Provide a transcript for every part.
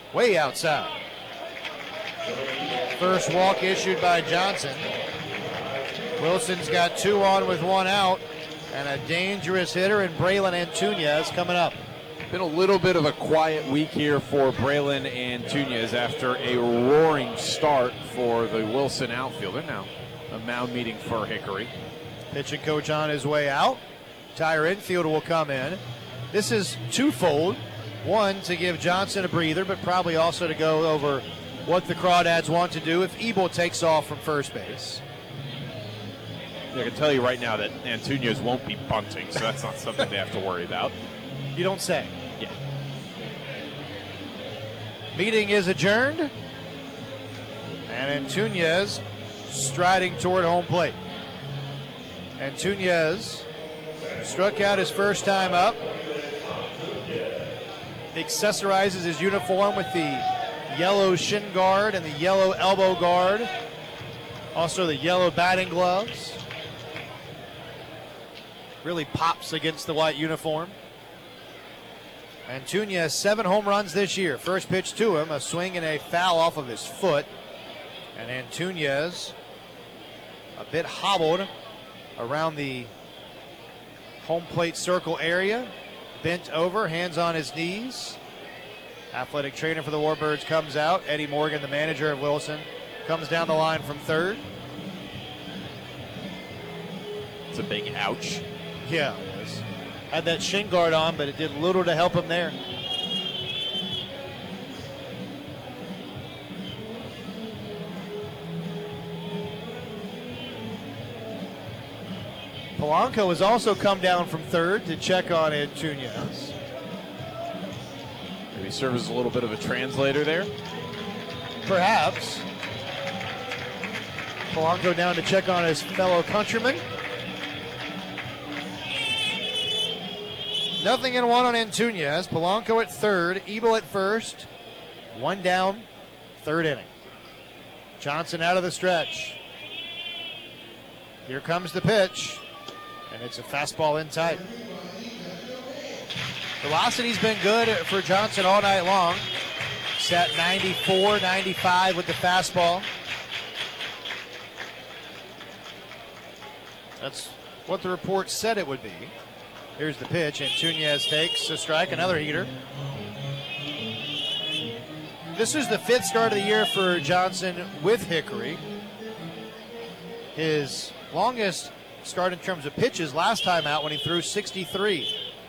way outside. First walk issued by Johnson. Wilson's got 2 on with 1 out, and a dangerous hitter in Braylon Antunez coming up. Been a little bit of a quiet week here for Braylon Antunez after a roaring start for the Wilson outfielder. Now a mound meeting for Hickory. Pitching coach on his way out. Tyre Infield will come in. This is twofold. One, to give Johnson a breather, but probably also to go over what the Crawdads want to do if Ebel takes off from first base. I can tell you right now that Antunez won't be bunting, so that's not something they have to worry about. You don't say. Yeah. Meeting is adjourned. And Antunez striding toward home plate. Antunez struck out his first time up. Accessorizes his uniform with the yellow shin guard and the yellow elbow guard. Also the yellow batting gloves. Really pops against the white uniform. Antunez, 7 home runs this year. First pitch to him, a swing and a foul off of his foot. And Antunez a bit hobbled around the home plate circle area. Bent over, hands on his knees. Athletic trainer for the Warbirds comes out. Eddie Morgan, the manager of Wilson, comes down the line from third. It's a big ouch. Yeah, it was. Had that shin guard on, but it did little to help him there. Polanco has also come down from third to check on Antunez. Maybe serves as a little bit of a translator there. Perhaps. Polanco down to check on his fellow countryman. Nothing in 1 on Antunez. Polanco at third, Ebel at first. 1 down, 3rd inning. Johnson out of the stretch. Here comes the pitch. And it's a fastball in tight. Velocity's been good for Johnson all night long. Set 94, 95 with the fastball. That's what the report said it would be. Here's the pitch. Antunez takes a strike, another heater. This is the 5th start of the year for Johnson with Hickory. His longest start in terms of pitches last time out when he threw 63.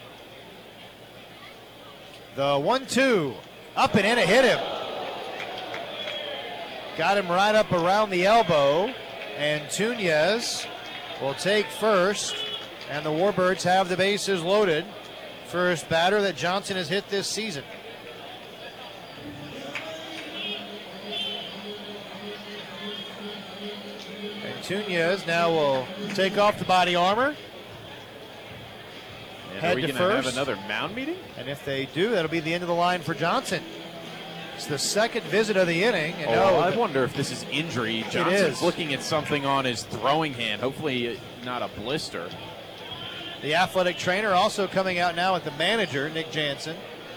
The 1-2, up and in, it hit him. Got him right up around the elbow. Antunez will take first, and the Warbirds have the bases loaded. First batter that Johnson has hit this season. Antunez now will take off the body armor. And head are we to going to first. have another mound meeting? And if they do, that'll be the end of the line for Johnson. It's the 2nd visit of the inning. And I wonder if this is injury. Johnson's is. looking at something on his throwing hand. Hopefully not a blister. The athletic trainer also coming out now with the manager, Nick Jansen.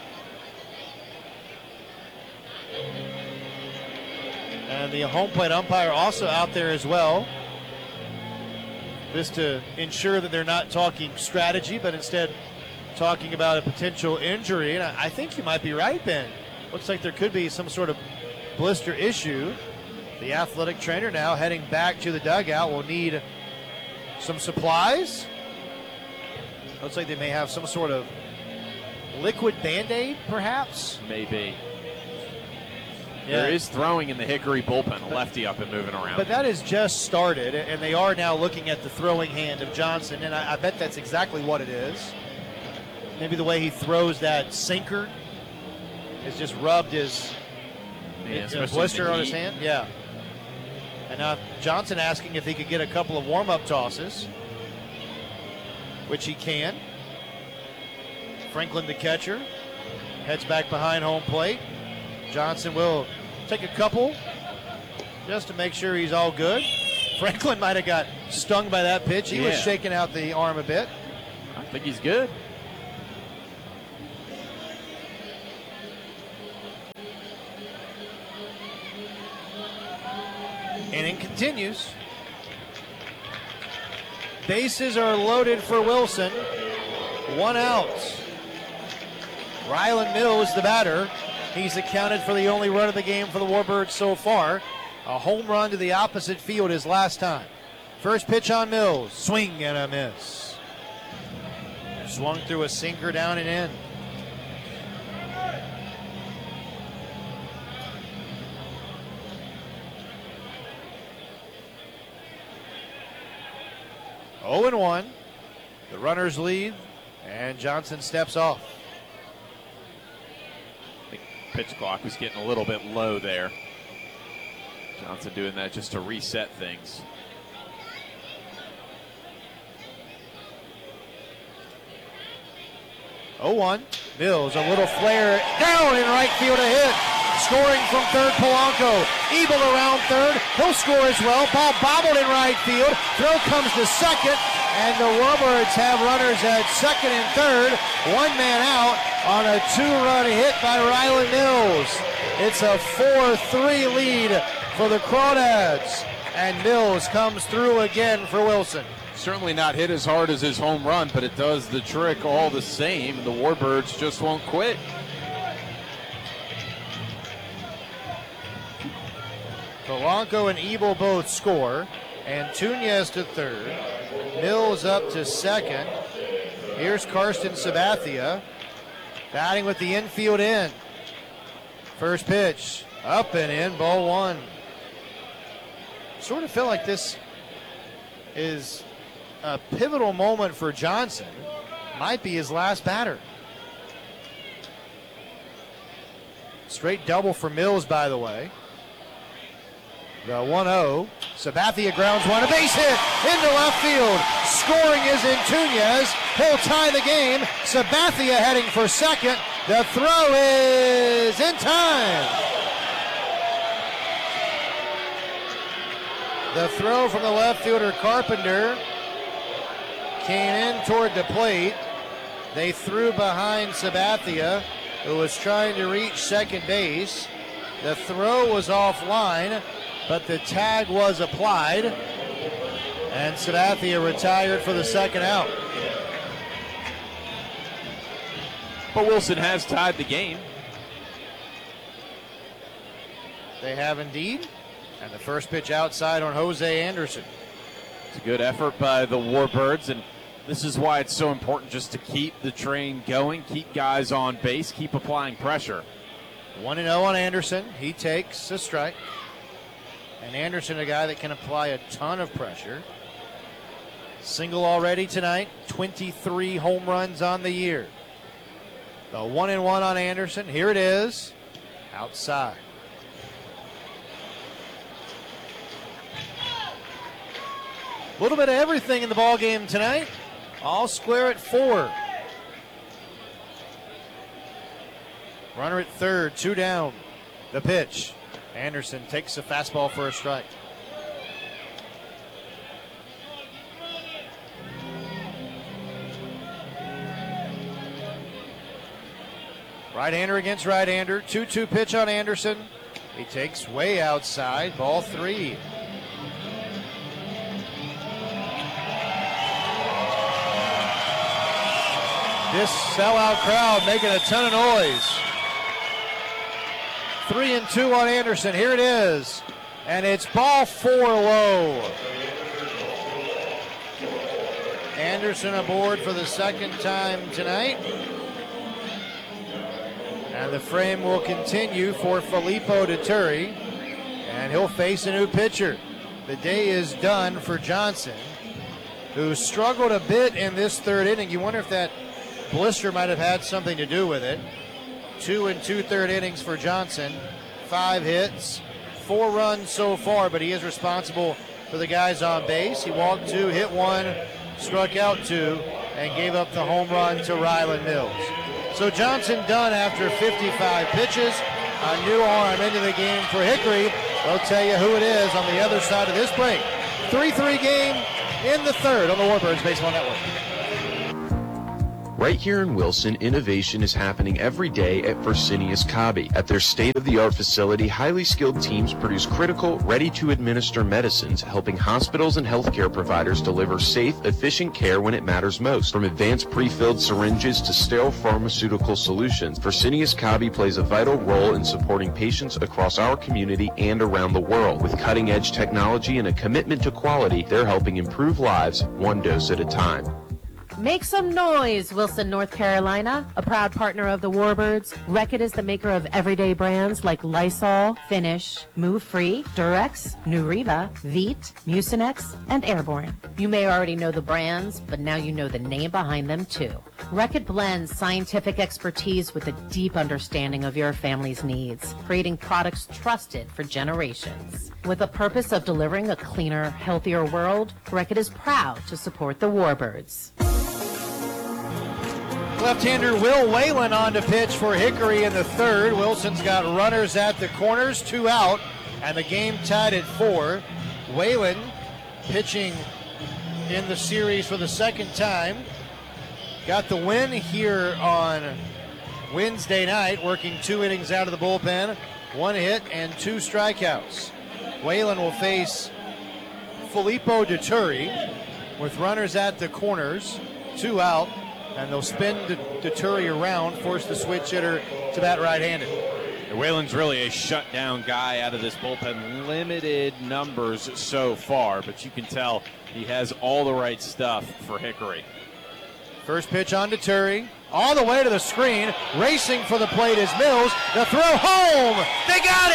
And the home plate umpire also out there as well. This to ensure that they're not talking strategy, but instead talking about a potential injury. And I think you might be right, Ben. Looks like there could be some sort of blister issue. The athletic trainer now heading back to the dugout will need some supplies. Looks like they may have some sort of liquid Band-Aid, perhaps. Maybe. Yeah. There is throwing in the Hickory bullpen, a lefty up and moving around. But that has just started, and they are now looking at the throwing hand of Johnson, and I bet that's exactly what it is. Maybe the way he throws that sinker has just rubbed his blister on his hand. Yeah. And now Johnson asking if he could get a couple of warm-up tosses, which he can. Franklin, the catcher, heads back behind home plate. Johnson will take a couple just to make sure he's all good. Franklin might have got stung by that pitch. He was shaking out the arm a bit. I think he's good. Inning continues. Bases are loaded for Wilson. 1 out. Rylan Mills, the batter. He's accounted for the only run of the game for the Warbirds so far. A home run to the opposite field his last time. First pitch on Mills. Swing and a miss. Swung through a sinker down and in. Oh and 1. The runners lead, and Johnson steps off. I think pitch clock was getting a little bit low there. Johnson doing that just to reset things. Oh, 1. Mills, a little flare down in right field, a hit. Scoring from third, Polanco. Ebel around third. He'll score as well. Ball bobbled in right field. Throw comes to second, and the Warbirds have runners at second and third. 1 man out on a 2-run hit by Rylan Mills. It's a 4-3 lead for the Crawdads, and Mills comes through again for Wilson. Certainly not hit as hard as his home run, but it does the trick all the same. The Warbirds just won't quit. Polanco and Ebel both score. Antunes to third. Mills up to second. Here's Karsten Sabathia batting with the infield in. First pitch up and in, ball 1. Sort of feel like this is a pivotal moment for Johnson. Might be his last batter. Straight double for Mills, by the way. The 1-0. Sabathia grounds one, a base hit into left field. Scoring is Antunes. He'll tie the game. Sabathia heading for second. The throw is in time. The throw from the left fielder Carpenter came in toward the plate. They threw behind Sabathia, who was trying to reach second base. The throw was offline, but the tag was applied, and Sabathia retired for the second out. But Wilson has tied the game. They have indeed, and the first pitch outside on Jose Anderson. It's a good effort by the Warbirds, and this is why it's so important just to keep the train going, keep guys on base, keep applying pressure. 1-0 on Anderson. He takes a strike. And Anderson, a guy that can apply a ton of pressure. Single already tonight, 23 home runs on the year. The 1-1 on Anderson. Here it is. Outside. A little bit of everything in the ball game tonight. All square at 4. Runner at third, 2 down. The pitch. Anderson takes a fastball for a strike. Right-hander against right-hander. 2-2 pitch on Anderson. He takes way outside. Ball 3. This sellout crowd making a ton of noise. 3-2 on Anderson. Here it is. And it's ball 4 low. Anderson aboard for the second time tonight. And the frame will continue for Filippo Dituri. And he'll face a new pitcher. The day is done for Johnson, who struggled a bit in this third inning. You wonder if that blister might have had something to do with it. 2 2/3 innings for Johnson. 5 hits, 4 runs so far, but he is responsible for the guys on base. He walked 2, hit 1, struck out 2, and gave up the home run to Rylan Mills. So Johnson done after 55 pitches. A new arm into the game for Hickory. We'll tell you who it is on the other side of this break. 3-3 game in the third on the Warbirds Baseball Network. Right here in Wilson, innovation is happening every day at Fresenius Kabi. At their state-of-the-art facility, highly skilled teams produce critical, ready-to-administer medicines, helping hospitals and healthcare providers deliver safe, efficient care when it matters most. From advanced pre-filled syringes to sterile pharmaceutical solutions, Fresenius Kabi plays a vital role in supporting patients across our community and around the world. With cutting-edge technology and a commitment to quality, they're helping improve lives one dose at a time. Make some noise, Wilson, North Carolina, a proud partner of the Warbirds. Reckitt is the maker of everyday brands like Lysol, Finish, Move Free, Durex, Neuriva, Veet, Mucinex, and Airborne. You may already know the brands, but now you know the name behind them too. Reckitt blends scientific expertise with a deep understanding of your family's needs, creating products trusted for generations. With the purpose of delivering a cleaner, healthier world, Reckitt is proud to support the Warbirds. Left-hander Will Whalen on to pitch for Hickory in the third. Wilson's got runners at the corners, 2 out, and the game tied at 4. Whalen pitching in the series for the second time. Got the win here on Wednesday night, working 2 innings out of the bullpen, 1 hit and 2 strikeouts. Whalen will face Filippo Dituri with runners at the corners, 2 out. And they'll spin Dituri around, force the switch hitter to bat right-handed. Whalen's really a shutdown guy out of this bullpen. Limited numbers so far, but you can tell he has all the right stuff for Hickory. First pitch on Dituri, all the way to the screen. Racing for the plate is Mills. The throw home. They got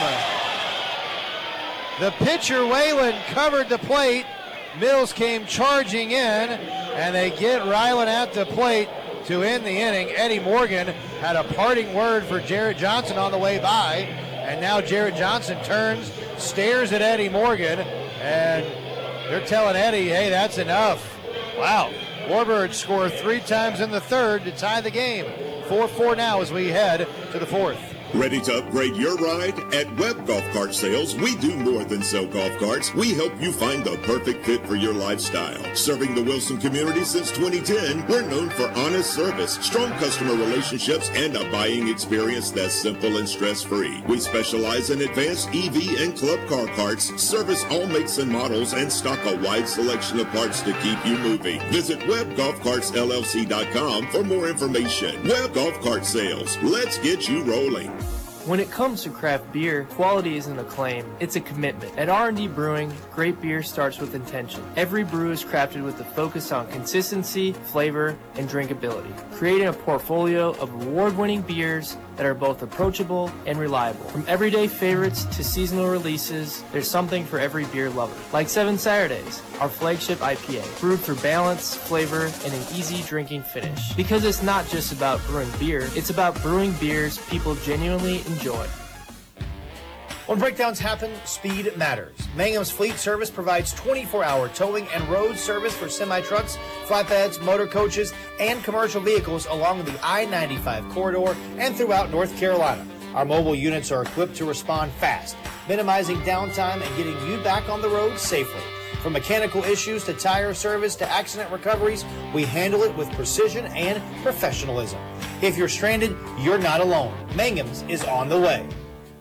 him. The pitcher, Whalen, covered the plate. Mills came charging in, and they get Ryland at the plate to end the inning. Eddie Morgan had a parting word for Jarrett Johnson on the way by, and now Jarrett Johnson turns, stares at Eddie Morgan, and they're telling Eddie, hey, that's enough. Wow. Warbirds score 3 times in the third to tie the game. 4-4 now as we head to the fourth. Ready to upgrade your ride? At Webb Golf Cart Sales, we do more than sell golf carts. We help you find the perfect fit for your lifestyle. Serving the Wilson community since 2010, we're known for honest service, strong customer relationships, and a buying experience that's simple and stress-free. We specialize in advanced EV and club car carts, service all makes and models, and stock a wide selection of parts to keep you moving. Visit WebbGolfCartsLLC.com for more information. Webb Golf Cart Sales. Let's get you rolling. When it comes to craft beer, quality isn't a claim, it's a commitment. At R&D Brewing, great beer starts with intention. Every brew is crafted with a focus on consistency, flavor, and drinkability, creating a portfolio of award-winning beers that are both approachable and reliable. From everyday favorites to seasonal releases, there's something for every beer lover. Like 7 Saturdays, our flagship IPA, brewed for balance, flavor, and an easy drinking finish. Because it's not just about brewing beer, it's about brewing beers people genuinely enjoy. When breakdowns happen, speed matters. Mangum's Fleet Service provides 24-hour towing and road service for semi-trucks, flatbeds, motor coaches, and commercial vehicles along the I-95 corridor and throughout North Carolina. Our mobile units are equipped to respond fast, minimizing downtime and getting you back on the road safely. From mechanical issues to tire service to accident recoveries, we handle it with precision and professionalism. If you're stranded, you're not alone. Mangum's is on the way.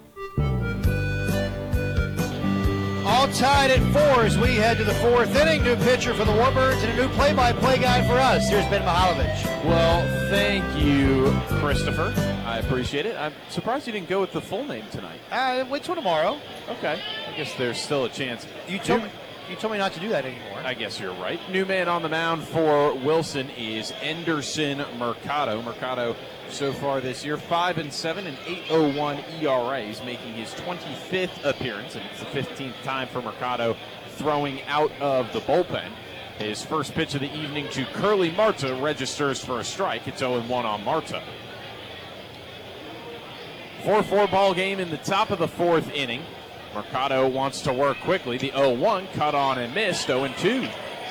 All tied at 4 as we head to the fourth inning. New pitcher for the Warbirds and a new play-by-play guy for us. Here's Ben Mihaljevic. Well, thank you, Christopher. I appreciate it. I'm surprised you didn't go with the full name tonight. Wait till tomorrow. Okay. I guess there's still a chance. You told me not to do that anymore. I guess you're right. New man on the mound for Wilson is Enderson Mercado. Mercado so far this year, 5-7 and 8.01 ERA. He's making his 25th appearance, and it's the 15th time for Mercado throwing out of the bullpen. His first pitch of the evening to Curly Marta registers for a strike. It's 0-1 on Marta. 4-4 ball game in the top of the fourth inning. Mercado wants to work quickly. The 0-1 cut on and missed, 0-2.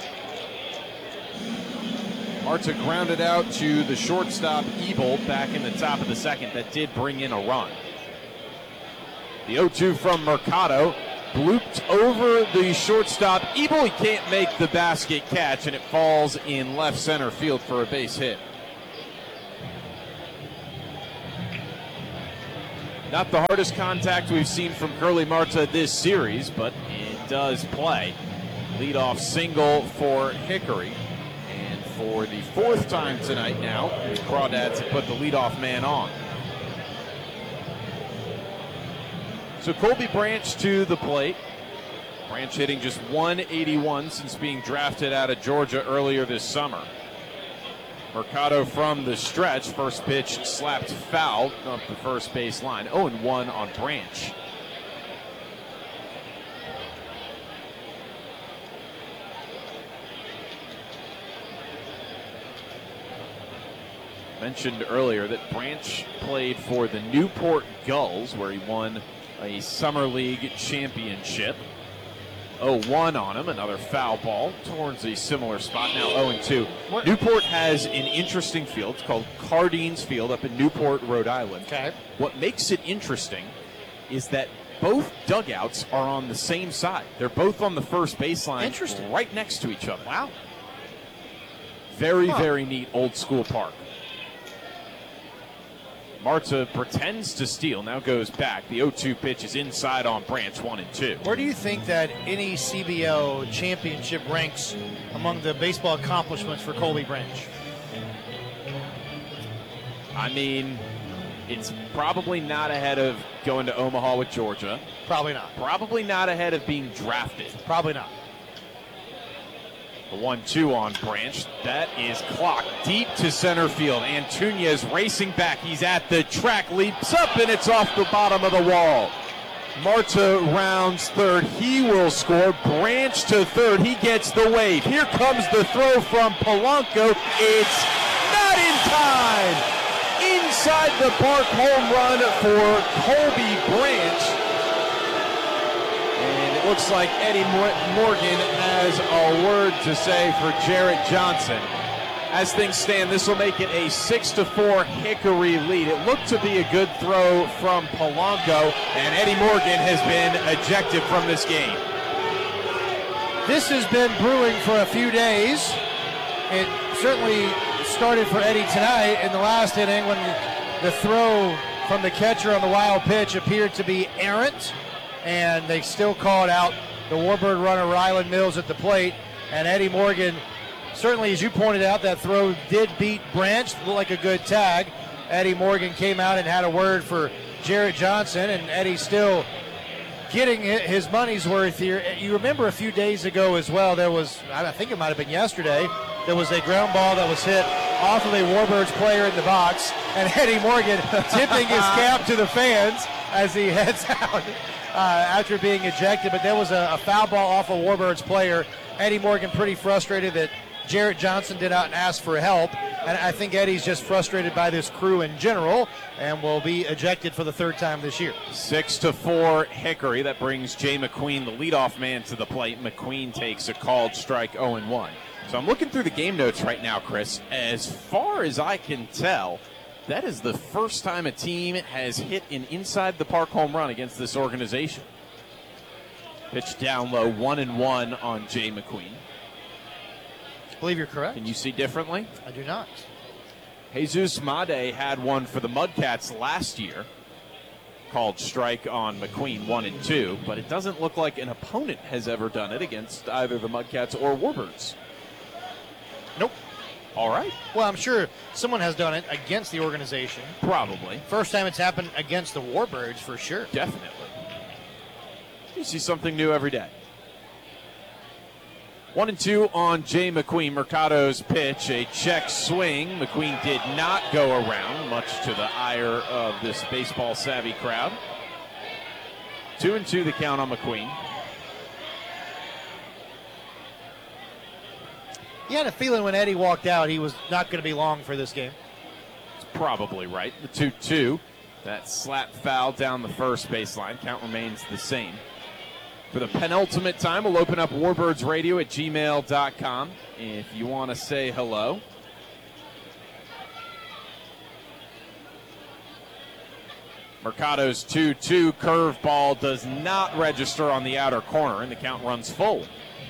Marta grounded out to the shortstop Ebel back in the top of the second. That did bring in a run. The 0-2 from Mercado. Blooped over the shortstop Ebel. He can't make the basket catch, and it falls in left center field for a base hit. Not the hardest contact we've seen from Curly Marta this series, but it does play. Leadoff single for Hickory. And for the fourth time tonight now, the Crawdads have put the leadoff man on. So Colby Branch to the plate. Branch hitting just 181 since being drafted out of Georgia earlier this summer. Mercado from the stretch. First pitch slapped foul up the first base line. 0-1 on Branch. Mentioned earlier that Branch played for the Newport Gulls, where he won a Summer League championship. 0-1 on him, another foul ball towards a similar spot, now 0-2. Newport has an interesting field. It's called Cardines Field up in Newport, Rhode Island. Okay. What makes it interesting is that both dugouts are on the same side. They're both on the first baseline, Interesting. right next to each other. Wow. Very, very neat old school park. Marta pretends to steal, now goes back. The 0-2 pitch is inside on Branch, 1-2. Where do you think that any CBO championship ranks among the baseball accomplishments for Colby Branch? I mean, it's probably not ahead of going to Omaha with Georgia. Probably not. Probably not ahead of being drafted. Probably not. The 1-2 on Branch. That is clocked deep to center field. Antunes racing back. He's at the track, leaps up, and it's off the bottom of the wall. Marta rounds third. He will score. Branch to third. He gets the wave. Here comes the throw from Polanco. It's not in time. Inside the park home run for Colby Branch. And it looks like Eddie Morgan has a word to say for Jarrett Johnson. As things stand, this will make it a 6-4 Hickory lead. It looked to be a good throw from Polanco, and Eddie Morgan has been ejected from this game. This has been brewing for a few days. It certainly started for Eddie tonight in the last inning when the throw from the catcher on the wild pitch appeared to be errant, and they still called out the Warbird runner Ryland Mills at the plate, and Eddie Morgan, certainly as you pointed out, that throw did beat Branch, looked like a good tag. Eddie Morgan came out and had a word for Jarrett Johnson, and Eddie still getting his money's worth here. You remember a few days ago as well, there was, I think it might have been yesterday, there was a ground ball that was hit off of a Warbirds player in the box, and Eddie Morgan tipping his cap to the fans as he heads out after being ejected. But there was a foul ball off a Warbirds player. Eddie Morgan pretty frustrated that Jarrett Johnson did not ask for help, and I think Eddie's just frustrated by this crew in general and will be ejected for the third time this year. 6-4 Hickory. That brings Jay McQueen, the leadoff man, to the plate. McQueen takes a called strike, 0-1. So I'm looking through the game notes right now, Chris. As far as I can tell, that is the first time a team has hit an inside the park home run against this organization. Pitch down low, 1-1 on Jay McQueen. I believe you're correct. Can you see differently? I do not. Jesus Made had one for the Mudcats last year. Called strike on McQueen, 1-2, but it doesn't look like an opponent has ever done it against either the Mudcats or Warbirds. Nope. All right. Well, I'm sure someone has done it against the organization. Probably. First time it's happened against the Warbirds for sure. Definitely. You see something new every day. 1-2 on Jay McQueen. Mercado's pitch, a check swing. McQueen did not go around, much to the ire of this baseball-savvy crowd. 2-2 the count on McQueen. You had a feeling when Eddie walked out he was not going to be long for this game. It's probably right. The 2-2. That slap foul down the first baseline. Count remains the same. For the penultimate time, we'll open up warbirdsradio at gmail.com if you want to say hello. Mercado's 2-2 curveball does not register on the outer corner, and the count runs full.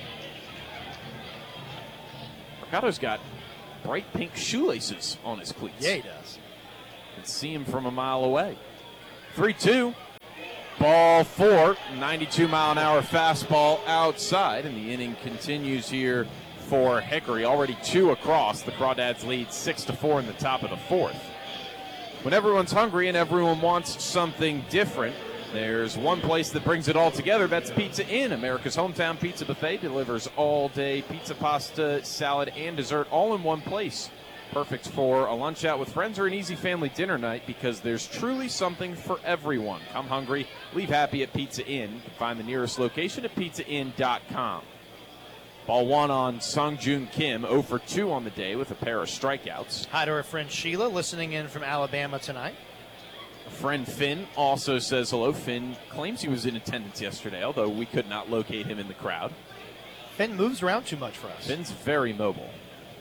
Mercado's got bright pink shoelaces on his cleats. Yeah, he does. You can see him from a mile away. 3-2. Ball 4, 92-mile-an-hour fastball outside, and the inning continues here for Hickory. Already 2 across. The Crawdads lead 6-4 in the top of the 4th. When everyone's hungry and everyone wants something different, there's one place that brings it all together. That's Pizza Inn. America's hometown pizza buffet delivers all-day pizza, pasta, salad, and dessert all in one place. Perfect for a lunch out with friends or an easy family dinner night because there's truly something for everyone. Come hungry, leave happy at Pizza Inn. You can find the nearest location at pizzainn.com. Ball 1 on Sung-Joon Kim, 0 for 2 on the day with a pair of strikeouts. Hi to our friend Sheila, listening in from Alabama tonight. A friend Finn also says hello. Finn claims he was in attendance yesterday, although we could not locate him in the crowd. Finn moves around too much for us. Finn's very mobile.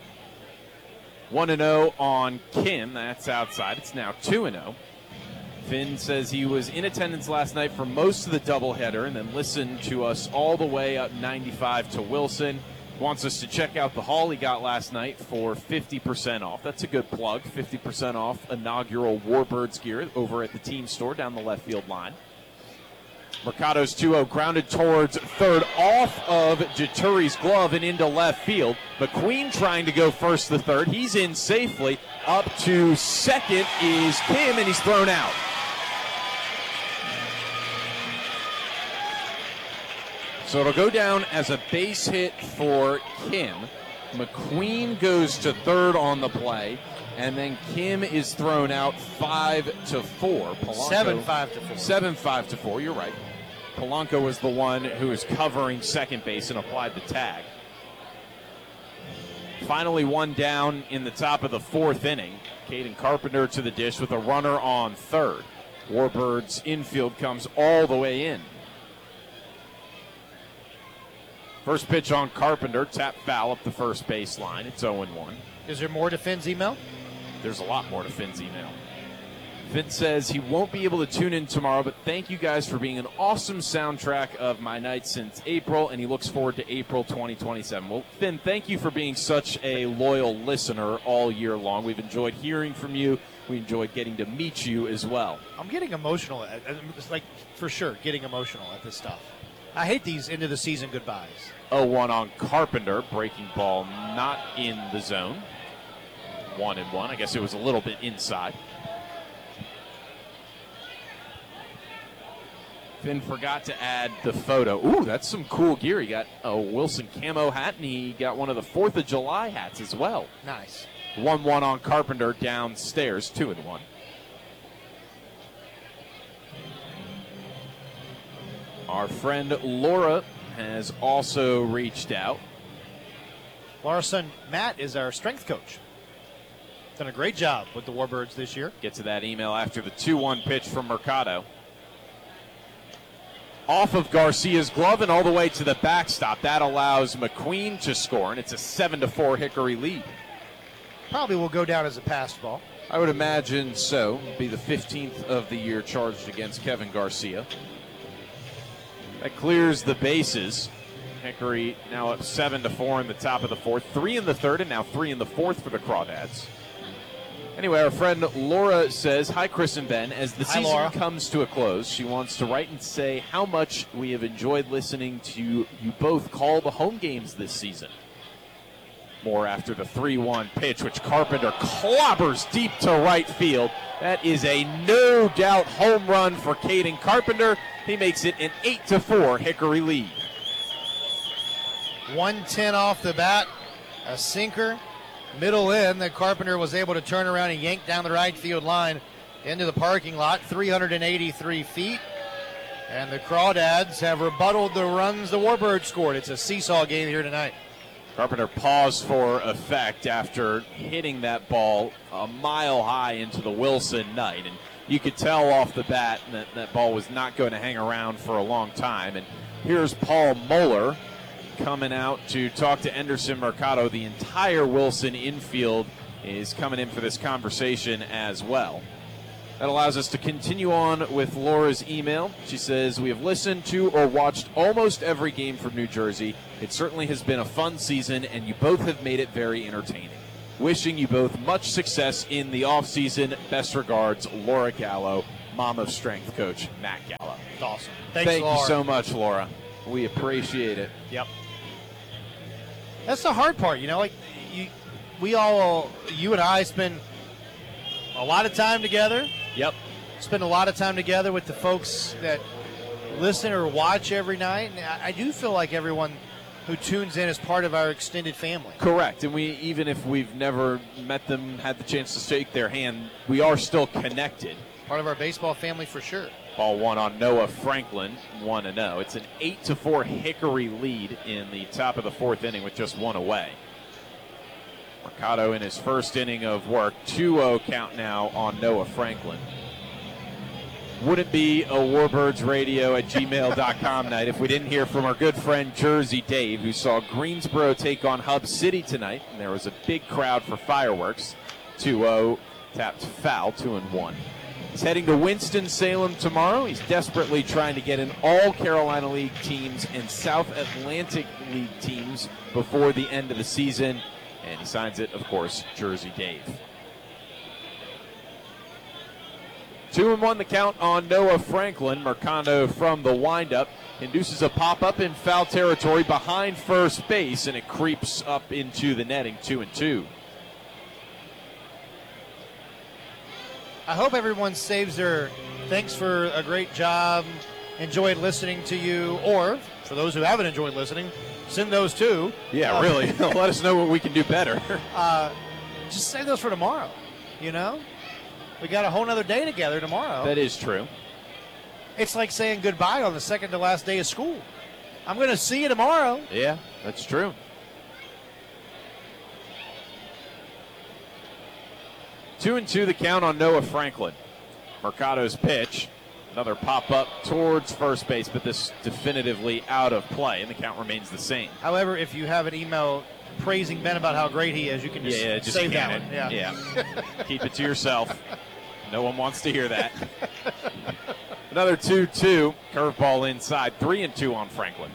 1-0 on Kim. That's outside. It's now 2-0. Finn says he was in attendance last night for most of the doubleheader and then listened to us all the way up 95 to Wilson. Wants us to check out the haul he got last night for 50% off. That's a good plug. 50% off inaugural Warbirds gear over at the team store down the left field line. Mercado's 2-0 grounded towards third off of Jaturi's glove and into left field. McQueen trying to go first to third. He's in safely. Up to second is Kim, and he's thrown out. So it'll go down as a base hit for Kim. McQueen goes to third on the play, and then Kim is thrown out 5-4. 7-5 to 4. 7-5 to 4, you're right. Polanco was the one who was covering second base and applied the tag. Finally one down in the top of the 4th inning. Caden Carpenter to the dish with a runner on third. Warbirds infield comes all the way in. First pitch on Carpenter, tap foul up the first baseline. It's 0-1. Is there more to Finn's email? There's a lot more to Finn's email. Finn says he won't be able to tune in tomorrow, but thank you guys for being an awesome soundtrack of my night since April, and he looks forward to April 2027. Well, Finn, thank you for being such a loyal listener all year long. We've enjoyed hearing from you. We enjoyed getting to meet you as well. I'm getting emotional. It's like, for sure, getting emotional at this stuff. I hate these end-of-the-season goodbyes. 0-1 on Carpenter. Breaking ball not in the zone. 1-1. I guess it was a little bit inside. Finn forgot to add the photo. Ooh, that's some cool gear. He got a Wilson camo hat, and he got one of the 4th of July hats as well. Nice. 1-1 on Carpenter downstairs, 2-1. Our friend Laura has also reached out. Laura's son Matt is our strength coach. Done a great job with the Warbirds this year. Get to that email after the 2-1 pitch from Mercado. Off of Garcia's glove and all the way to the backstop. That allows McQueen to score, and it's a 7-4 Hickory lead. Probably will go down as a passed ball. I would imagine so. It'll be the 15th of the year charged against Kevin Garcia. That clears the bases. Hickory now up 7-4 in the top of the 4th. 3 in the 3rd and now 3 in the 4th for the Crawdads. Anyway, our friend Laura says, hi, Chris and Ben. As the season comes to a close, she wants to write and say how much we have enjoyed listening to you both call the home games this season. More after the 3-1 pitch, which Carpenter clobbers deep to right field. That is a no-doubt home run for Caden Carpenter. He makes it an 8-4 Hickory lead. 110 off the bat, a sinker. Middle in, that Carpenter was able to turn around and yank down the right field line into the parking lot, 383 feet. And the Crawdads have rebutted the runs the Warbirds scored. It's a seesaw game here tonight. Carpenter paused for effect after hitting that ball a mile high into the Wilson night. And you could tell off the bat that that ball was not going to hang around for a long time. And here's Paul Moeller coming out to talk to Enderson Mercado. The entire Wilson infield is coming in for this conversation as well. That allows us to continue on with Laura's email. She says, we have listened to or watched almost every game from New Jersey. It certainly has been a fun season, and you both have made it very entertaining. Wishing you both much success in the offseason. Best regards, Laura Gallo, Mom of Strength coach Matt Gallo. Awesome. Thanks, Thank Laura. you so much, Laura. We appreciate it. Yep. That's the hard part, like you and I spend a lot of time together. Yep. Spend a lot of time together with the folks that listen or watch every night. And I do feel like everyone who tunes in is part of our extended family. Correct. And we, even if we've never met them, had the chance to shake their hand, we are still connected. Part of our baseball family for sure. Ball one on Noah Franklin, 1-0. It's an 8-4 Hickory lead in the top of the fourth inning with just one away. Mercado in his first inning of work, 2-0 count now on Noah Franklin. Would it be a warbirdsradio@gmail.com night if we didn't hear from our good friend Jersey Dave, who saw Greensboro take on Hub City tonight, and there was a big crowd for fireworks. 2-0, tapped foul, 2-1. He's heading to Winston-Salem tomorrow. He's desperately trying to get in all Carolina League teams and South Atlantic League teams before the end of the season, and he signs it, of course, Jersey Dave. 2-1 the count on Noah Franklin. Mercado from the windup induces a pop-up in foul territory behind first base, and it creeps up into the netting, 2-2. I hope everyone saves their thanks for a great job, enjoyed listening to you, or for those who haven't enjoyed listening, send those too. Yeah, really. Let us know what we can do better. Just save those for tomorrow, We got a whole nother day together tomorrow. That is true. It's like saying goodbye on the second to last day of school. I'm going to see you tomorrow. Yeah, that's true. 2-2 the count on Noah Franklin. Mercado's pitch. Another pop-up towards first base, but this definitively out of play, and the count remains the same. However, if you have an email praising Ben about how great he is, you can just save that one. Yeah. Keep it to yourself. No one wants to hear that. Another 2-2. Curveball inside. 3-2 on Franklin.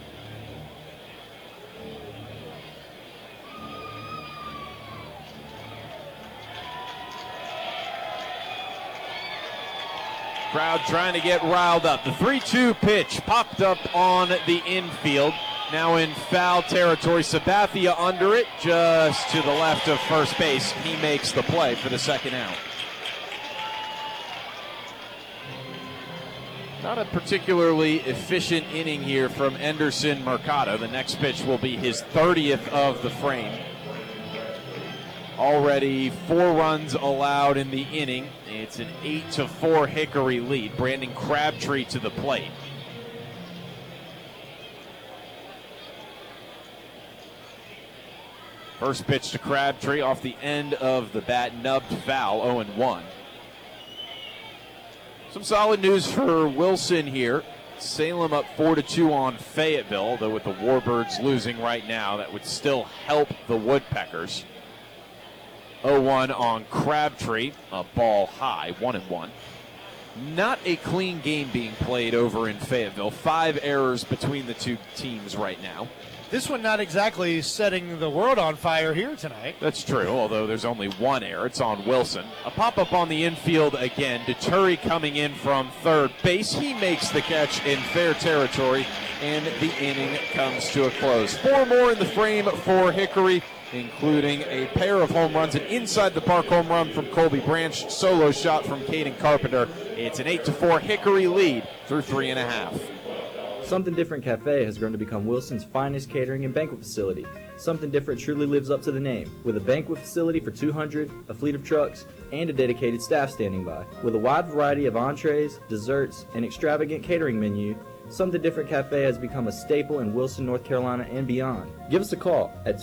Crowd trying to get riled up. The 3-2 pitch popped up on the infield. Now in foul territory. Sabathia under it, just to the left of first base. He makes the play for the second out. Not a particularly efficient inning here from Enderson Mercado. The next pitch will be his 30th of the frame. Already 4 runs allowed in the inning. It's an 8-4 Hickory lead. Brandon Crabtree to the plate. First pitch to Crabtree off the end of the bat, nubbed foul, 0-1. Some solid news for Wilson here. Salem up 4-2 on Fayetteville, although with the Warbirds losing right now, that would still help the Woodpeckers. 0-1 on Crabtree, a ball high, 1-1. Not a clean game being played over in Fayetteville. 5 errors between the two teams right now. This one not exactly setting the world on fire here tonight. That's true, although there's only 1 error. It's on Wilson. A pop-up on the infield again. Deturi coming in from third base. He makes the catch in fair territory, and the inning comes to a close. 4 more in the frame for Hickory, including a pair of home runs, an inside-the-park home run from Colby Branch, solo shot from Caden Carpenter. It's an 8-4 Hickory lead through 3.5. Something Different Cafe has grown to become Wilson's finest catering and banquet facility. Something Different truly lives up to the name, with a banquet facility for 200, a fleet of trucks, and a dedicated staff standing by. With a wide variety of entrees, desserts, and extravagant catering menu, Something Different Cafe has become a staple in Wilson, North Carolina, and beyond. Give us a call at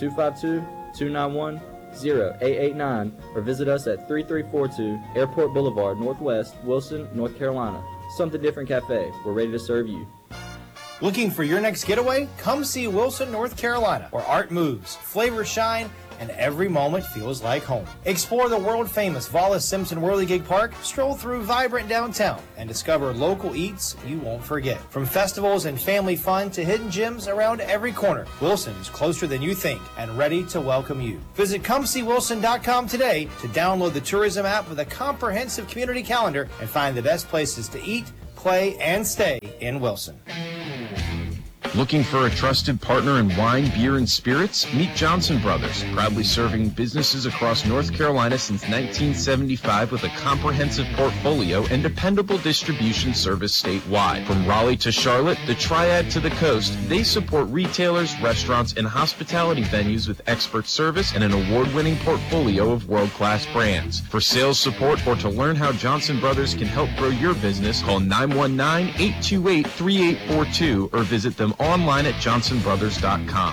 252-291-0889 or visit us at 3342 Airport Boulevard, Northwest, Wilson, North Carolina. Something Different Cafe. We're ready to serve you. Looking for your next getaway? Come see Wilson, North Carolina, where art moves, flavors shine, and every moment feels like home. Explore the world-famous Wallace Simpson Whirligig Park, stroll through vibrant downtown, and discover local eats you won't forget. From festivals and family fun to hidden gems around every corner, Wilson is closer than you think and ready to welcome you. Visit ComeSeeWilson.com today to download the tourism app with a comprehensive community calendar and find the best places to eat, play, and stay in Wilson. Looking for a trusted partner in wine, beer, and spirits? Meet Johnson Brothers, proudly serving businesses across North Carolina since 1975 with a comprehensive portfolio and dependable distribution service statewide. From Raleigh to Charlotte, the Triad to the coast, they support retailers, restaurants, and hospitality venues with expert service and an award-winning portfolio of world-class brands. For sales support or to learn how Johnson Brothers can help grow your business, call 919-828-3842 or visit them online at johnsonbrothers.com.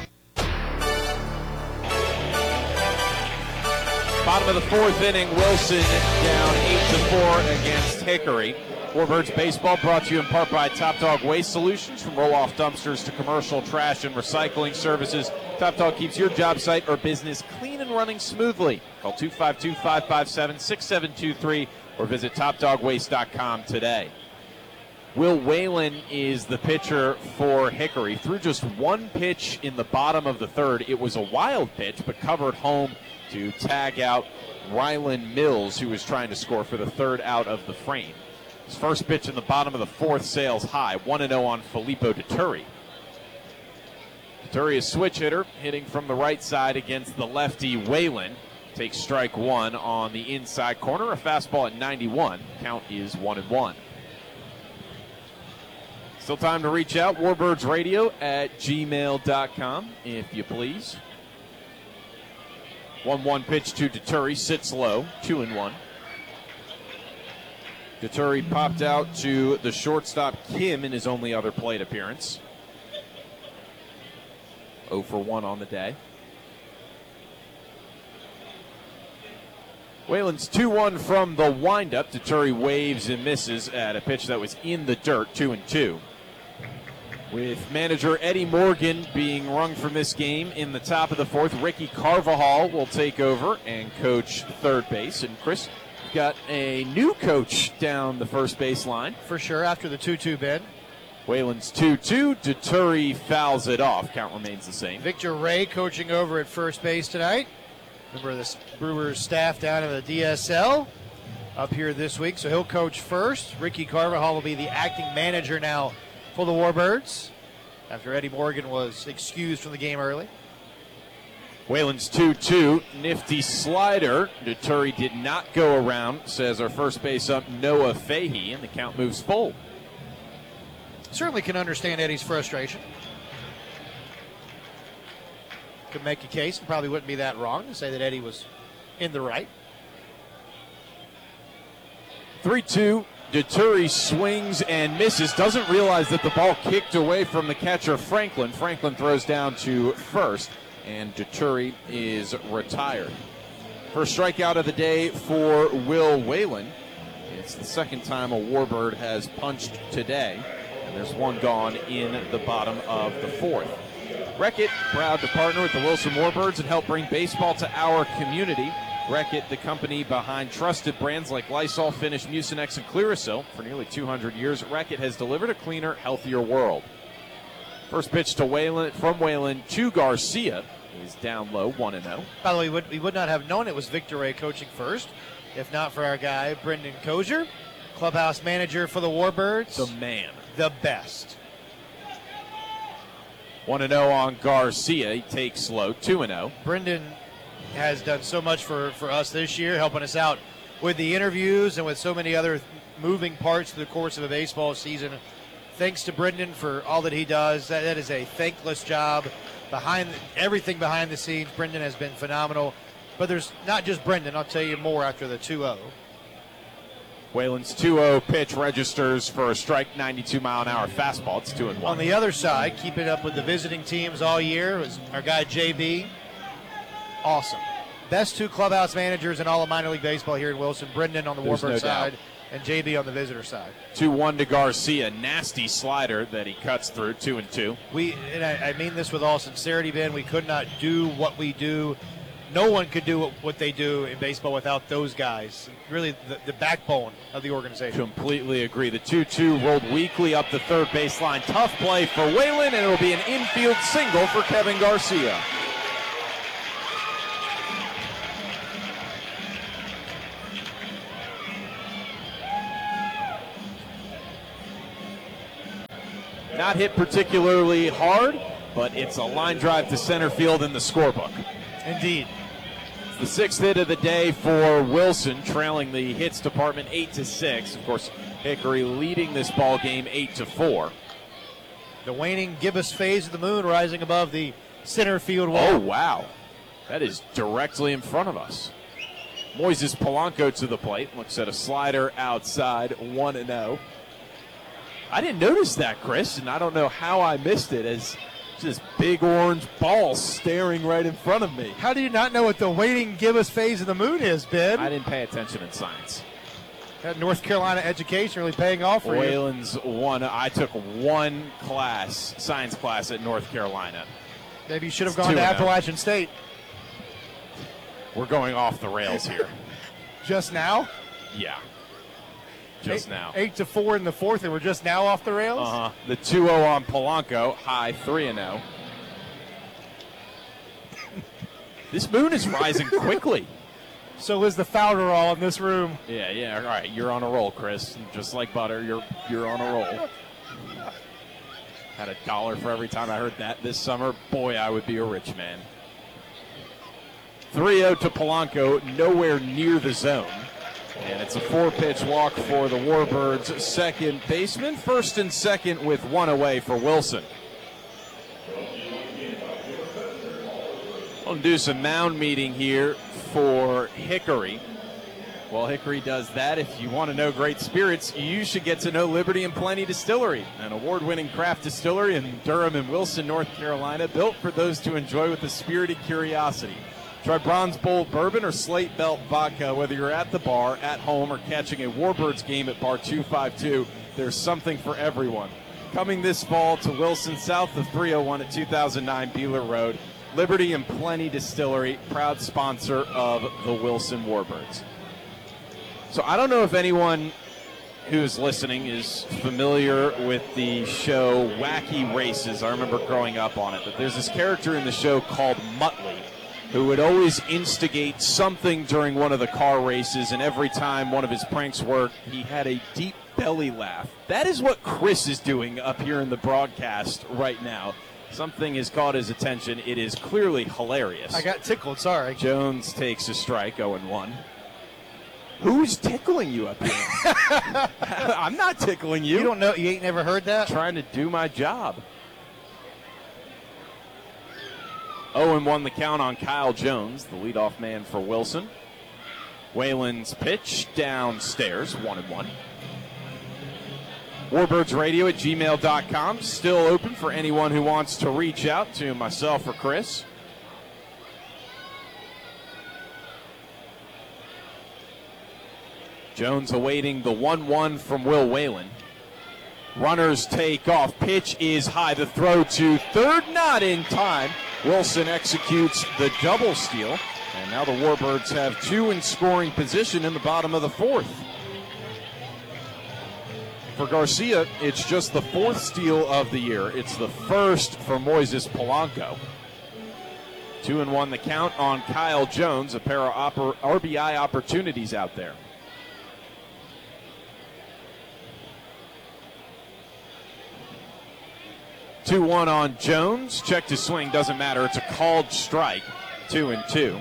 Bottom of the fourth inning, Wilson down 8-4 against Hickory. Warbirds baseball brought to you in part by Top Dog Waste Solutions. From roll-off dumpsters to commercial trash and recycling services, Top Dog keeps your job site or business clean and running smoothly. Call 252-557-6723 or visit topdogwaste.com today. Will Whalen is the pitcher for Hickory. Threw just one pitch in the bottom of the third. It was a wild pitch, but covered home to tag out Rylan Mills, who was trying to score for the third out of the frame. His first pitch in the bottom of the fourth sails high, 1-0 on Filippo Deturi. Deturi, a switch hitter, hitting from the right side against the lefty Whalen. Takes strike one on the inside corner. A fastball at 91. Count is 1-1. Still time to reach out. warbirdsradio@gmail.com, if you please. 1-1 pitch to Deturi. Sits low. 2-1. Deturi popped out to the shortstop Kim in his only other plate appearance. 0 for 1 on the day. Whalen's 2-1 from the windup. Deturi waves and misses at a pitch that was in the dirt. 2-2. With manager Eddie Morgan being rung from this game in the top of the fourth, Ricky Carvajal will take over and coach third base. And Chris, you've got a new coach down the first base line. For sure, after the 2-2 bid. Whalen's 2-2. Deturi fouls it off. Count remains the same. Victor Ray coaching over at first base tonight. Remember the Brewers staff down in the DSL up here this week, so he'll coach first. Ricky Carvajal will be the acting manager now for the Warbirds after Eddie Morgan was excused from the game early. Whalen's 2-2. Nifty slider. Deturi did not go around, says our first base up Noah Fahey, and the count moves full. Certainly can understand Eddie's frustration. Could make a case, and probably wouldn't be that wrong to say that Eddie was in the right. 3-2. Deturi swings and misses. Doesn't realize that the ball kicked away from the catcher Franklin. Franklin throws down to first, and Deturi is retired. First strikeout of the day for Will Whalen. It's the second time a Warbird has punched today, and there's one gone in the bottom of the fourth. Reckitt, proud to partner with the Wilson Warbirds and help bring baseball to our community. Reckitt, the company behind trusted brands like Lysol, Finish, Mucinex, and Clearasil. For nearly 200 years, Reckitt has delivered a cleaner, healthier world. First pitch to Whalen, from Whalen to Garcia is down low, 1-0. By the way, we would not have known it was Victor Ray coaching first, if not for our guy, Brendan Kozier, clubhouse manager for the Warbirds. The man. The best. 1-0 on Garcia. He takes slow, 2-0. Brendan has done so much for us this year, helping us out with the interviews and with so many other moving parts through the course of a baseball season. Thanks to Brendan for all that he does. That is a thankless job. Everything behind the scenes, Brendan has been phenomenal. But there's not just Brendan. I'll tell you more after the 2-0. Whalen's 2-0 pitch registers for a strike, 92-mile-an-hour fastball. It's 2-1. On the other side, keeping up with the visiting teams all year was our guy JB. Awesome. Best two clubhouse managers in all of minor league baseball here in Wilson. Brendan on the Warbird side and JB on the visitor side. 2-1 to Garcia. Nasty slider that he cuts through, 2-2. I mean this with all sincerity, Ben. We could not do what we do no one could do what they do in baseball without those guys. Really the backbone of the organization. Completely agree. The 2-2 rolled weakly up the third baseline. Tough play for Whalen, and it'll be an infield single for Kevin Garcia. Not hit particularly hard, but it's a line drive to center field in the scorebook. Indeed. It's the sixth hit of the day for Wilson, trailing the hits department 8-6. Of course, Hickory leading this ball game 8-4. The waning gibbous phase of the moon rising above the center field wall. Oh, wow. That is directly in front of us. Moises Polanco to the plate. Looks at a slider outside, 1-0. I didn't notice that, Chris, and I don't know how I missed it, as just big orange ball staring right in front of me. How do you not know what the waning gibbous phase of the moon is, Ben? I didn't pay attention in science. That North Carolina education really paying off for you. Whalen's won. I took one class, science class at North Carolina. Maybe you should have gone to Appalachian State. We're going off the rails here. Just now? Yeah. Just now. 8-4 in the fourth, and we're just now off the rails? Uh-huh. The 2-0 on Polanco, high 3-0. This moon is rising quickly. So is the Fowlerall in this room. Yeah. All right, you're on a roll, Chris. Just like butter, you're on a roll. Had $1 for every time I heard that this summer. Boy, I would be a rich man. 3-0 to Polanco, nowhere near the zone. And it's a 4-pitch walk for the Warbirds' second baseman. First and second with one away for Wilson. We'll do some mound meeting here for Hickory. While Hickory does that, if you want to know great spirits, you should get to know Liberty and Plenty Distillery, an award-winning craft distillery in Durham and Wilson, North Carolina, built for those to enjoy with a spirited curiosity. Try Bronze Bowl bourbon or Slate Belt vodka, whether you're at the bar, at home, or catching a Warbirds game at Bar 252. There's something for everyone. Coming this fall to Wilson, south of 301 at 2009 Beeler Road, Liberty and Plenty Distillery, proud sponsor of the Wilson Warbirds. So I don't know if anyone who's listening is familiar with the show Wacky Races. I remember growing up on it, but there's this character in the show called Muttley, who would always instigate something during one of the car races, and every time one of his pranks worked, he had a deep belly laugh. That is what Chris is doing up here in the broadcast right now. Something has caught his attention. It is clearly hilarious. I got tickled, sorry. Jones takes a strike, 0-1. Who's tickling you up here? I'm not tickling you. You don't know, you ain't never heard that? Trying to do my job. 0-1 the count on Kyle Jones, the leadoff man for Wilson. Whalen's pitch downstairs, 1-1. Warbirds Radio at gmail.com, still open for anyone who wants to reach out to myself or Chris. Jones awaiting the 1-1 from Will Whalen. Runners take off. Pitch is high. The throw to third, not in time. Wilson executes the double steal. And now the Warbirds have two in scoring position in the bottom of the fourth. For Garcia, it's just the fourth steal of the year. It's the first for Moises Polanco. 2-1 the count on Kyle Jones. A pair of RBI opportunities out there. Two-1 on Jones. Check to swing. Doesn't matter. It's a called strike. 2-2.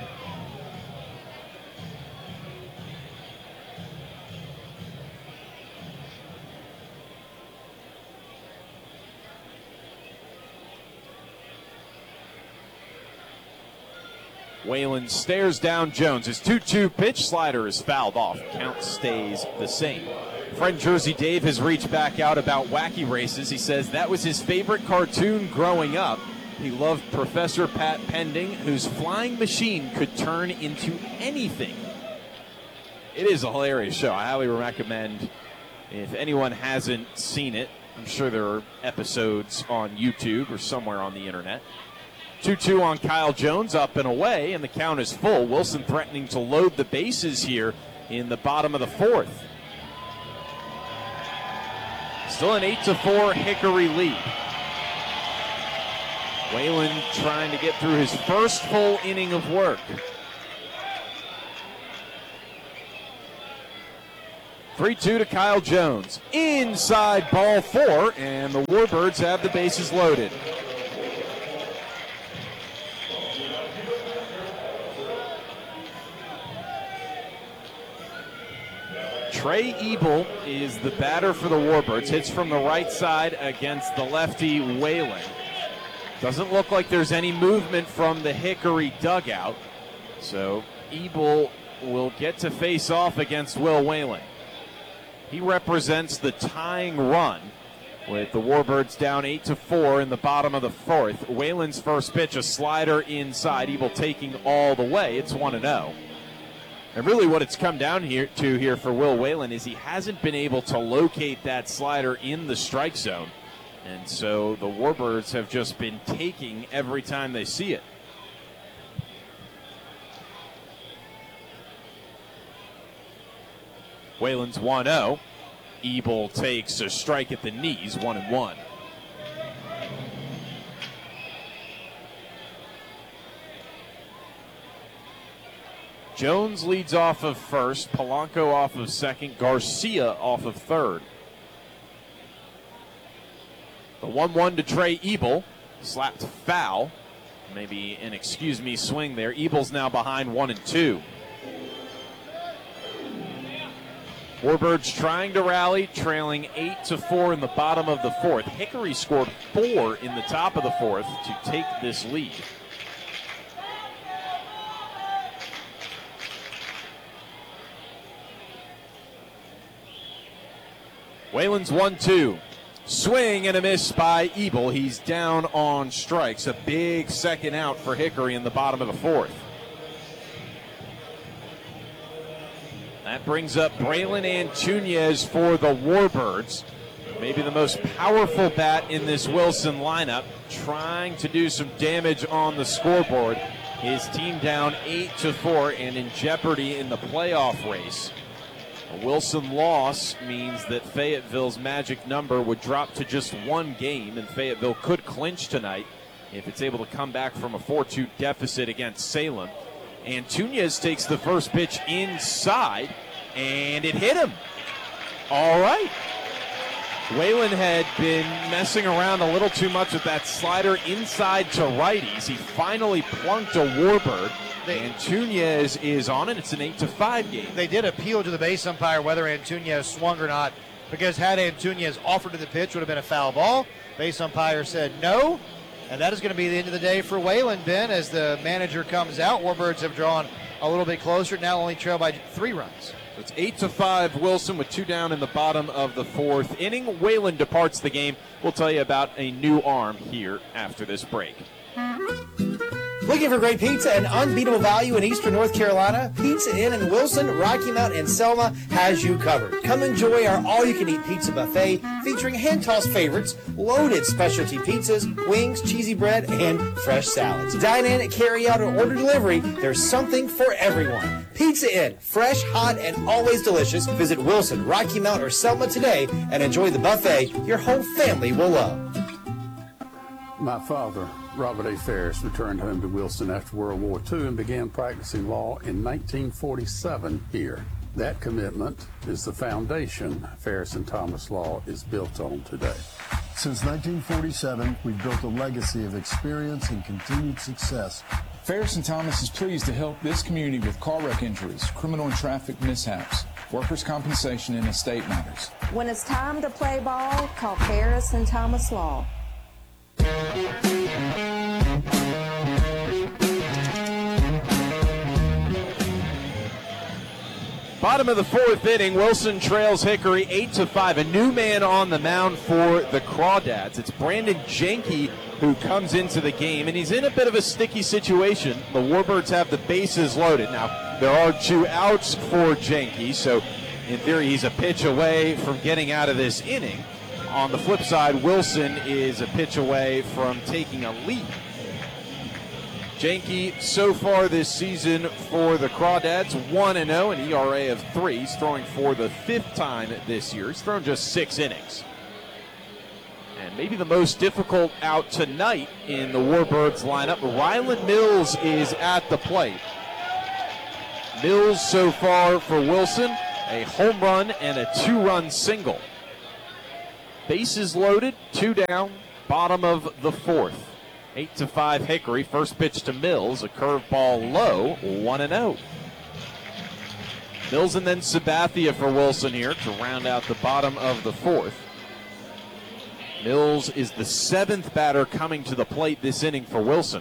Whalen stares down Jones. His 2-2 pitch slider is fouled off. Count stays the same. Friend Jersey Dave has reached back out about Wacky Races. He says that was his favorite cartoon growing up. He loved Professor Pat Pending, whose flying machine could turn into anything. It is a hilarious show. I highly recommend, if anyone hasn't seen it, I'm sure there are episodes on YouTube or somewhere on the internet. 2-2 on Kyle Jones, up and away, and the count is full. Wilson threatening to load the bases here in the bottom of the fourth. Still an 8-4 Hickory lead. Whalen trying to get through his first full inning of work. 3-2 to Kyle Jones. Inside ball 4, and the Warbirds have the bases loaded. Trey Ebel is the batter for the Warbirds. Hits from the right side against the lefty Whalen. Doesn't look like there's any movement from the Hickory dugout. So Ebel will get to face off against Will Whalen. He represents the tying run with the Warbirds down 8-4 in the bottom of the fourth. Whalen's first pitch, a slider inside. Ebel taking all the way. It's 1-0. And really what it's come down here for Will Whalen is he hasn't been able to locate that slider in the strike zone. And so the Warbirds have just been taking every time they see it. Whalen's 1-0. Ebel takes a strike at the knees, 1-1. Jones leads off of first, Polanco off of second, Garcia off of third. The 1-1 to Trey Ebel, slapped foul. Maybe an excuse me swing there. Ebel's now behind 1-2. Warbirds trying to rally, trailing 8-4 in the bottom of the fourth. Hickory scored 4 in the top of the fourth to take this lead. Whalen's 1-2. Swing and a miss by Ebel. He's down on strikes. A big second out for Hickory in the bottom of the fourth. That brings up Braylon Antunez for the Warbirds. Maybe the most powerful bat in this Wilson lineup, trying to do some damage on the scoreboard. His team down 8-4 and in jeopardy in the playoff race. A Wilson loss means that Fayetteville's magic number would drop to just 1 game, and Fayetteville could clinch tonight if it's able to come back from a 4-2 deficit against Salem. Antunez takes the first pitch inside, and it hit him. All right. Whalen had been messing around a little too much with that slider inside to righties. He finally plunked a Warbird. Antunez is on it. It's an 8-5 game. They did appeal to the base umpire whether Antunez swung or not, because had Antunez offered to the pitch, would have been a foul ball. Base umpire said no, and that is going to be the end of the day for Whalen, Ben, as the manager comes out. Warbirds have drawn a little bit closer, now only trail by 3 runs. So it's 8-5 Wilson with 2 down in the bottom of the fourth inning. Whalen departs the game. We'll tell you about a new arm here after this break. Looking for great pizza and unbeatable value in Eastern North Carolina? Pizza Inn in Wilson, Rocky Mount, and Selma has you covered. Come enjoy our all-you-can-eat pizza buffet featuring hand-tossed favorites, loaded specialty pizzas, wings, cheesy bread, and fresh salads. Dine in, carry out, or order delivery. There's something for everyone. Pizza Inn, fresh, hot, and always delicious. Visit Wilson, Rocky Mount, or Selma today and enjoy the buffet your whole family will love. My father, Robert A. Ferris, returned home to Wilson after World War II and began practicing law in 1947 here. That commitment is the foundation Ferris and Thomas Law is built on today. Since 1947, we've built a legacy of experience and continued success. Ferris and Thomas is pleased to help this community with car wreck injuries, criminal and traffic mishaps, workers' compensation, and estate matters. When it's time to play ball, call Ferris and Thomas Law. Bottom of the fourth inning, Wilson trails Hickory 8-5. A new man on the mound for the Crawdads. It's Brandon Jenke who comes into the game, and he's in a bit of a sticky situation. The Warbirds have the bases loaded. Now, there are 2 outs for Jenke, so in theory he's a pitch away from getting out of this inning. On the flip side, Wilson is a pitch away from taking a lead. Janke, so far this season for the Crawdads, 1-0, an ERA of 3. He's throwing for the 5th time this year. He's thrown just 6 innings. And maybe the most difficult out tonight in the Warbirds lineup, Ryland Mills is at the plate. Mills so far for Wilson, a home run and a 2-run single. Bases loaded, 2 down, bottom of the 4th. 8-5 Hickory. First pitch to Mills, a curveball low, 1-0. Mills and then Sabathia for Wilson here to round out the bottom of the 4th. Mills is the 7th batter coming to the plate this inning for Wilson.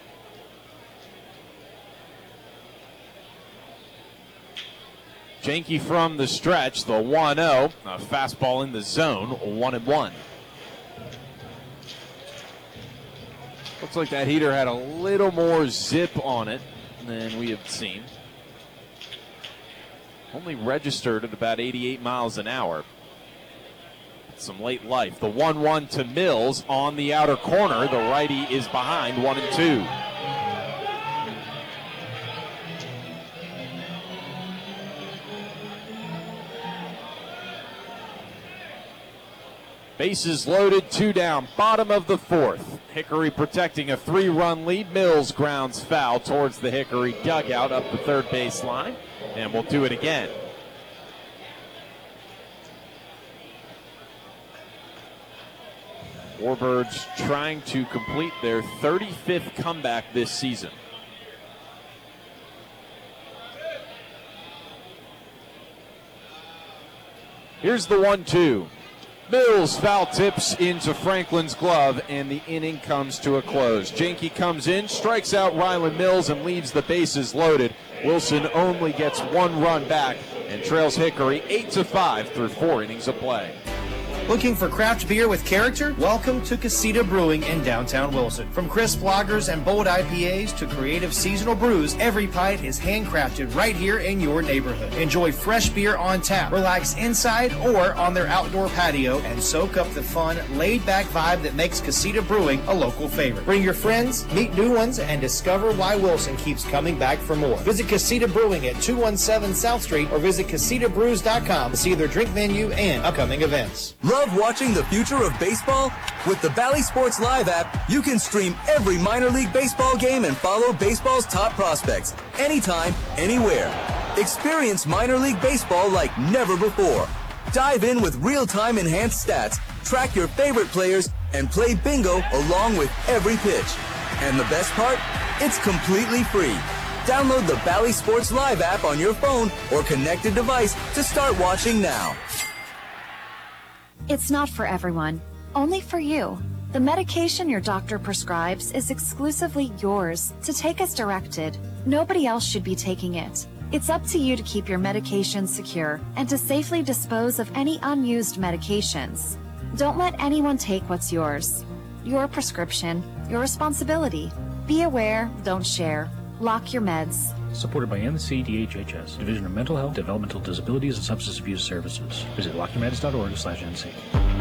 Janke from the stretch, the 1-0, a fastball in the zone, 1-1. Looks like that heater had a little more zip on it than we have seen. Only registered at about 88 miles an hour. Some late life. The 1-1 to Mills on the outer corner. The righty is behind, 1-2. Bases loaded, 2 down, bottom of the 4th. Hickory protecting a 3-run lead. Mills grounds foul towards the Hickory dugout up the third base line, and we'll do it again. Warbirds trying to complete their 35th comeback this season. Here's the 1-2. Mills foul tips into Franklin's glove, and the inning comes to a close. Janke comes in, strikes out Ryland Mills, and leaves the bases loaded. Wilson only gets 1 run back and trails Hickory 8-5 through 4 innings of play. Looking for craft beer with character? Welcome to Casita Brewing in downtown Wilson. From crisp lagers and bold IPAs to creative seasonal brews, every pint is handcrafted right here in your neighborhood. Enjoy fresh beer on tap, relax inside or on their outdoor patio, and soak up the fun, laid-back vibe that makes Casita Brewing a local favorite. Bring your friends, meet new ones, and discover why Wilson keeps coming back for more. Visit Casita Brewing at 217 South Street or visit CasitaBrews.com to see their drink menu and upcoming events. Love watching the future of baseball? With the Bally Sports Live app, you can stream every minor league baseball game and follow baseball's top prospects anytime, anywhere. Experience minor league baseball like never before. Dive in with real-time enhanced stats, track your favorite players, and play bingo along with every pitch. And the best part? It's completely free. Download the Bally Sports Live app on your phone or connected device to start watching now. It's not for everyone, only for you. The medication your doctor prescribes is exclusively yours to take as directed. Nobody else should be taking it. It's up to you to keep your medication secure and to safely dispose of any unused medications. Don't let anyone take what's yours. Your prescription, your responsibility. Be aware, don't share. Lock your meds. Supported by NCDHHS, Division of Mental Health, Developmental Disabilities, and Substance Abuse Services. Visit lockyourmeds.org/NC.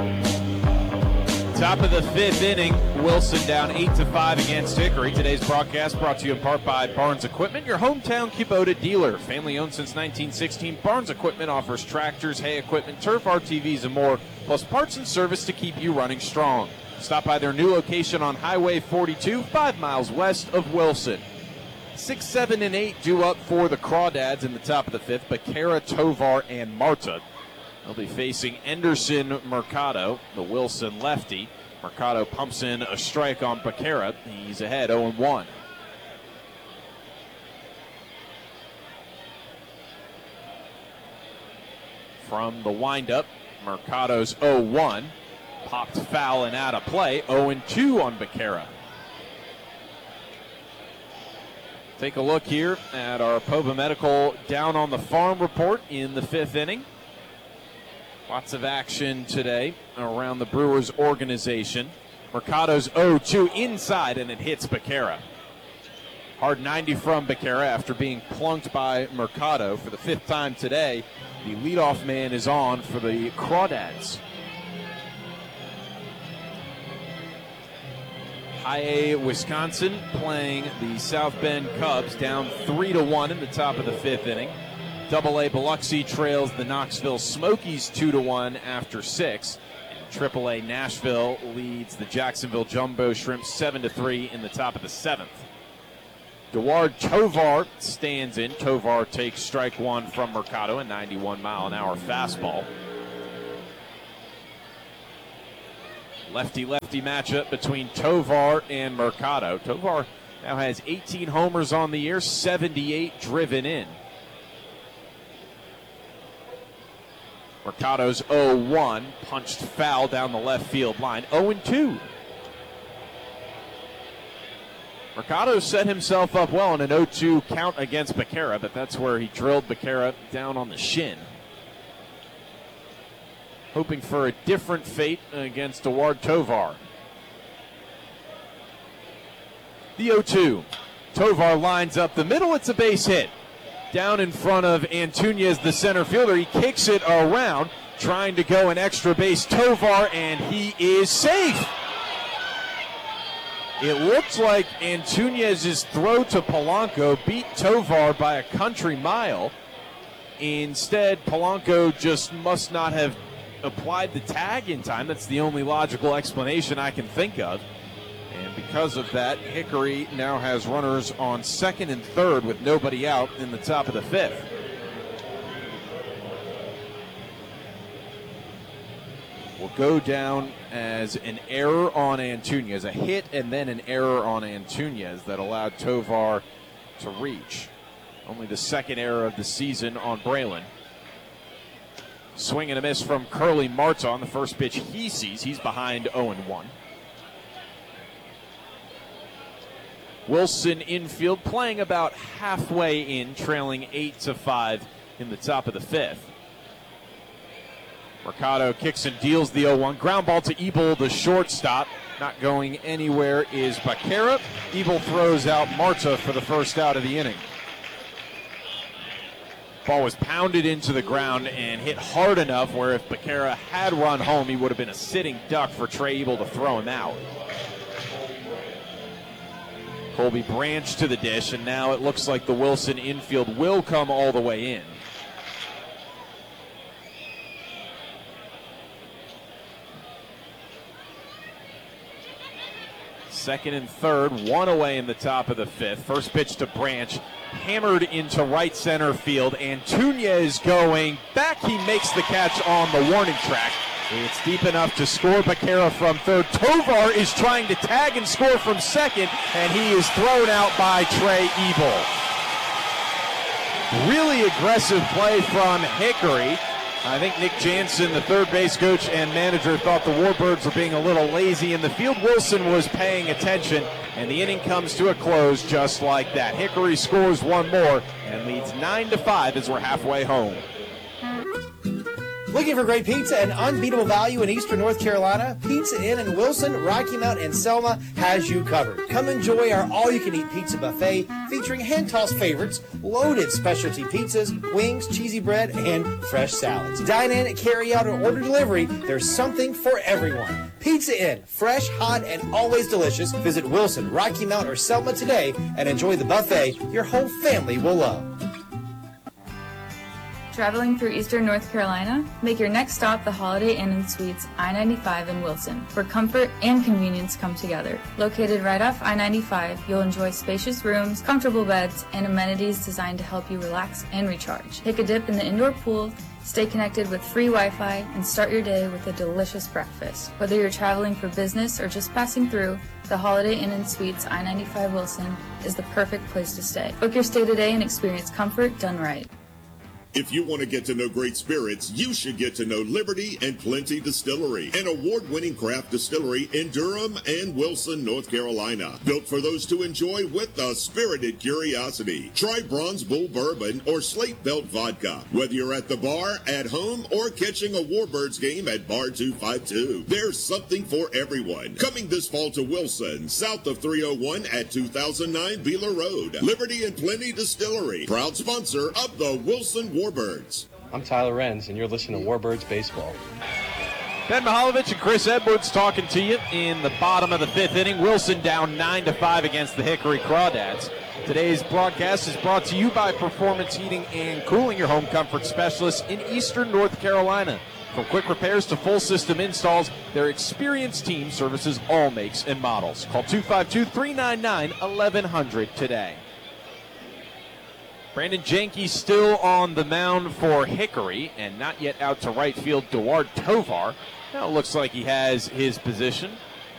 Top of the 5th inning, Wilson down 8-5 against Hickory. Today's broadcast brought to you in part by Barnes Equipment, your hometown Kubota dealer. Family owned since 1916, Barnes Equipment offers tractors, hay equipment, turf RTVs, and more, plus parts and service to keep you running strong. Stop by their new location on Highway 42, 5 miles west of Wilson. 6, 7, and 8 due up for the Crawdads in the top of the 5th. Becerra, Tovar, and Marta. They'll be facing Enderson Mercado, the Wilson lefty. Mercado pumps in a strike on Becerra. He's ahead 0-1. From the windup, Mercado's 0-1. Popped foul and out of play. 0-2 on Becerra. Take a look here at our Pova Medical Down on the Farm report in the 5th inning. Lots of action today around the Brewers organization. Mercado's 0-2 inside, and it hits Becerra. Hard 90 from Becerra after being plunked by Mercado for the 5th time today. The leadoff man is on for the Crawdads. High A, Wisconsin playing the South Bend Cubs down 3-1 in the top of the 5th inning. Double A, Biloxi trails the Knoxville Smokies 2-1 after 6. Triple A, Nashville leads the Jacksonville Jumbo Shrimps 7-3 in the top of the 7th. Deward Tovar stands in. Tovar takes strike one from Mercado, a 91-mile-an-hour fastball. Lefty-lefty matchup between Tovar and Mercado. Tovar now has 18 homers on the year, 78 driven in. Mercado's 0-1, punched foul down the left field line. 0-2. Mercado set himself up well in an 0-2 count against Becerra, but that's where he drilled Becerra down on the shin. Hoping for a different fate against Deward Tovar. The 0-2. Tovar lines up the middle. It's a base hit. Down in front of Antunes, the center fielder. He kicks it around, trying to go an extra base. Tovar, and he is safe. It looks like Antunes' throw to Polanco beat Tovar by a country mile. Instead, Polanco just must not have applied the tag in time. That's the only logical explanation I can think of. And because of that, Hickory now has runners on second and third with nobody out in the top of the 5th. Will go down as an error on Antunes, a hit and then an error on Antunes that allowed Tovar to reach. Only the second error of the season on Braylon. Swing and a miss from Curly Marta on the first pitch he sees. He's behind 0-1. Wilson infield playing about halfway in, trailing 8-5 in the top of the 5th. Mercado kicks and deals the 0-1. Ground ball to Ebel, the shortstop. Not going anywhere is Becerra. Ebel throws out Marta for the first out of the inning. Ball was pounded into the ground and hit hard enough where if Becerra had run home, he would have been a sitting duck for Trey Ebel to throw him out. Colby Branch to the dish, and now it looks like the Wilson infield will come all the way in. Second and third, one away in the top of the 5th. First pitch to Branch, hammered into right center field. Antunes going back. He makes the catch on the warning track. It's deep enough to score. Becerra from third. Tovar is trying to tag and score from second, and he is thrown out by Trey Ebel. Really aggressive play from Hickory. I think Nick Jansen, the third base coach and manager, thought the Warbirds were being a little lazy in the field. Wilson was paying attention, and the inning comes to a close just like that. Hickory scores one more and leads 9-5 as we're halfway home. Looking for great pizza and unbeatable value in Eastern North Carolina? Pizza Inn in Wilson, Rocky Mount, and Selma has you covered. Come enjoy our all-you-can-eat pizza buffet featuring hand-tossed favorites, loaded specialty pizzas, wings, cheesy bread, and fresh salads. Dine in, carry out, or order delivery. There's something for everyone. Pizza Inn, fresh, hot, and always delicious. Visit Wilson, Rocky Mount, or Selma today and enjoy the buffet your whole family will love. Traveling through Eastern North Carolina? Make your next stop the Holiday Inn & Suites I-95 in Wilson, where comfort and convenience come together. Located right off I-95, you'll enjoy spacious rooms, comfortable beds, and amenities designed to help you relax and recharge. Take a dip in the indoor pool, stay connected with free Wi-Fi, and start your day with a delicious breakfast. Whether you're traveling for business or just passing through, the Holiday Inn & Suites I-95 Wilson is the perfect place to stay. Book your stay today and experience comfort done right. If you want to get to know great spirits, you should get to know Liberty and Plenty Distillery, an award-winning craft distillery in Durham and Wilson, North Carolina. Built for those to enjoy with a spirited curiosity. Try Bronze Bull Bourbon or Slate Belt Vodka. Whether you're at the bar, at home, or catching a Warbirds game at Bar 252, there's something for everyone. Coming this fall to Wilson, south of 301 at 2009 Beeler Road. Liberty and Plenty Distillery, proud sponsor of the Wilson Warbirds. I'm Tyler Renz, and you're listening to Warbirds Baseball. Ben Mihaljevic and Chris Edwards talking to you in the bottom of the 5th inning. Wilson down 9-5 against the Hickory Crawdads. Today's broadcast is brought to you by Performance Heating and Cooling, your home comfort specialists in Eastern North Carolina. From quick repairs to full system installs, their experienced team services all makes and models. Call 252-399-1100 today. Brandon Janke still on the mound for Hickory, and not yet out to right field, Deward Tovar. Now it looks like he has his position.